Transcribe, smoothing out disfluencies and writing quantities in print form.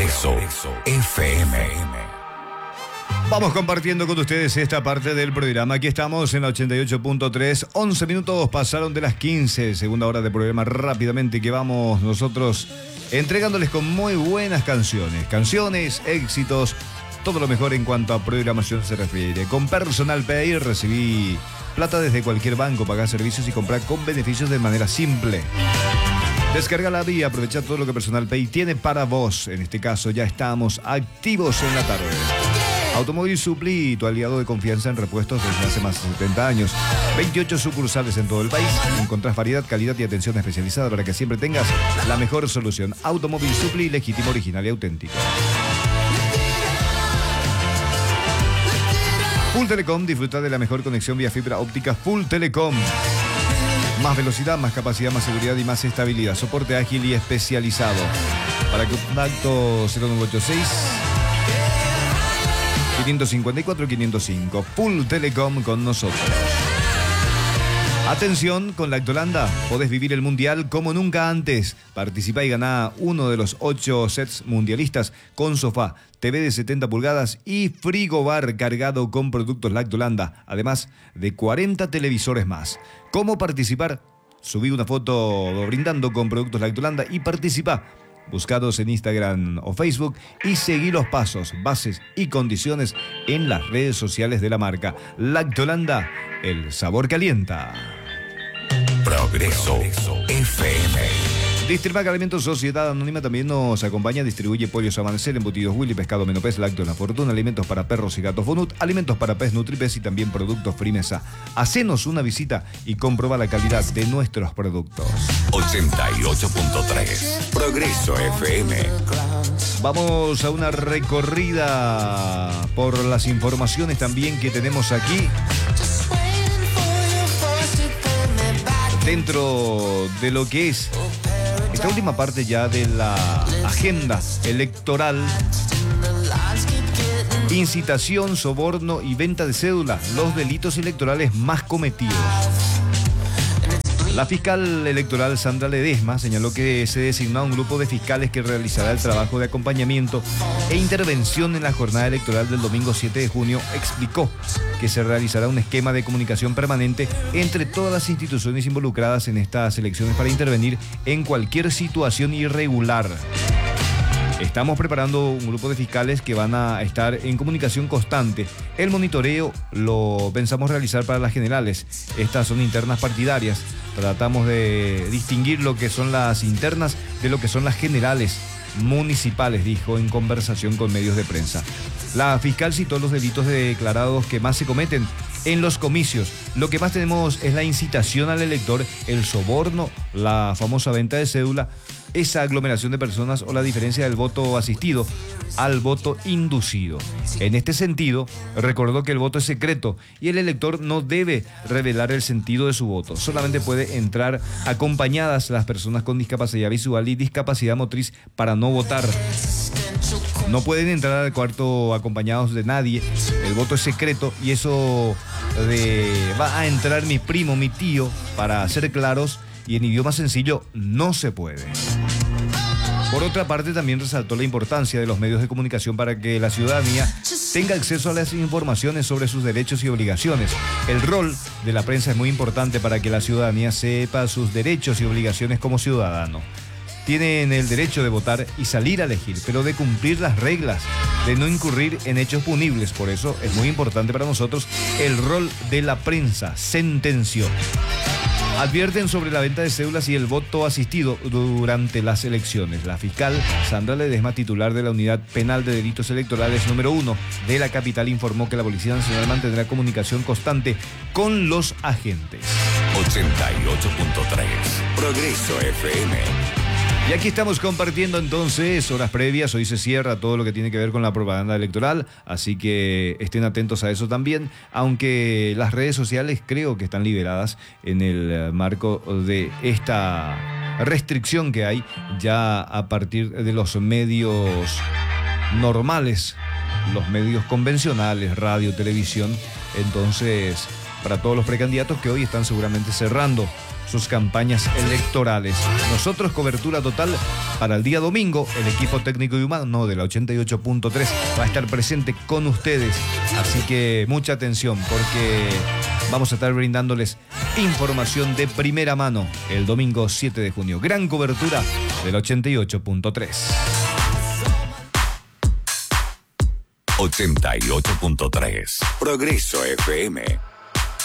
Progreso FM. Vamos compartiendo con ustedes esta parte del programa. Aquí estamos en la 88.3. 11 minutos pasaron de las 15. Segunda hora de programa rápidamente que vamos nosotros entregándoles con muy buenas canciones. Canciones, éxitos, todo lo mejor en cuanto a programación se refiere. Con Personal Pay recibí plata desde cualquier banco, pagar servicios y comprar con beneficios de manera simple. Descarga la vía, aprovecha todo lo que Personal Pay tiene para vos. En este caso ya estamos activos en la tarde. Automóvil Supply, tu aliado de confianza en repuestos desde hace más de 70 años. 28 sucursales en todo el país. Encontrás variedad, calidad y atención especializada para que siempre tengas la mejor solución. Automóvil Supply, legítimo, original y auténtico. Full Telecom, disfruta de la mejor conexión vía fibra óptica Full Telecom. Más velocidad, más capacidad, más seguridad y más estabilidad. Soporte ágil y especializado. Para contacto 0986 554 505. Full Telecom con nosotros. Atención, con Lactolanda podés vivir el mundial como nunca antes. Participa y gana uno de los 8 sets mundialistas con sofá, TV de 70 pulgadas y frigobar cargado con productos Lactolanda, además de 40 televisores más. ¿Cómo participar? Subí una foto brindando con productos Lactolanda y participa. Buscados en Instagram o Facebook y seguí los pasos, bases y condiciones en las redes sociales de la marca. Lactolanda, el sabor que alienta. Progreso FM. Distrimac Alimentos Sociedad Anónima también nos acompaña, distribuye pollos Amanecer, embutidos Willy, pescado Menopez, lácteos La Fortuna, alimentos para perros y gatos Bonut, alimentos para pez Nutripes y también productos Frimesa. Hacenos una visita y comprueba la calidad de nuestros productos. 88.3 Progreso FM. Vamos a una recorrida por las informaciones también que tenemos aquí. Dentro de lo que es esta última parte ya de la agenda electoral, incitación, soborno y venta de cédula, los delitos electorales más cometidos. La fiscal electoral Sandra Ledesma señaló que se designó a un grupo de fiscales que realizará el trabajo de acompañamiento e intervención en la jornada electoral del domingo 7 de junio. Explicó que se realizará un esquema de comunicación permanente entre todas las instituciones involucradas en estas elecciones para intervenir en cualquier situación irregular. Estamos preparando un grupo de fiscales que van a estar en comunicación constante. El monitoreo lo pensamos realizar para las generales. Estas son internas partidarias. Tratamos de distinguir lo que son las internas de lo que son las generales municipales, dijo en conversación con medios de prensa. La fiscal citó los delitos declarados que más se cometen en los comicios. Lo que más tenemos es la incitación al elector, el soborno, la famosa venta de cédula, esa aglomeración de personas o la diferencia del voto asistido al voto inducido. En este sentido, recordó que el voto es secreto y el elector no debe revelar el sentido de su voto. Solamente puede entrar acompañadas las personas con discapacidad visual y discapacidad motriz para no votar. No pueden entrar al cuarto acompañados de nadie. El voto es secreto y eso va a entrar mi primo, mi tío, para ser claros, y en idioma sencillo no se puede. Por otra parte, también resaltó la importancia de los medios de comunicación para que la ciudadanía tenga acceso a las informaciones sobre sus derechos y obligaciones. El rol de la prensa es muy importante para que la ciudadanía sepa sus derechos y obligaciones como ciudadano. Tienen el derecho de votar y salir a elegir, pero de cumplir las reglas, de no incurrir en hechos punibles. Por eso es muy importante para nosotros el rol de la prensa, sentenció. Advierten sobre la venta de cédulas y el voto asistido durante las elecciones. La fiscal Sandra Ledesma, titular de la Unidad Penal de Delitos Electorales número 1 de la capital, informó que la Policía Nacional mantendrá comunicación constante con los agentes. 88.3 Progreso FM. Y aquí estamos compartiendo entonces horas previas. Hoy se cierra todo lo que tiene que ver con la propaganda electoral, así que estén atentos a eso también, aunque las redes sociales creo que están liberadas en el marco de esta restricción que hay ya a partir de los medios normales, los medios convencionales, radio, televisión. Entonces, para todos los precandidatos que hoy están seguramente cerrando sus campañas electorales. Nosotros cobertura total para el día domingo. El equipo técnico y humano de la 88.3 va a estar presente con ustedes. Así que mucha atención porque vamos a estar brindándoles información de primera mano el domingo 7 de junio. Gran cobertura del 88.3. 88.3. Progreso FM.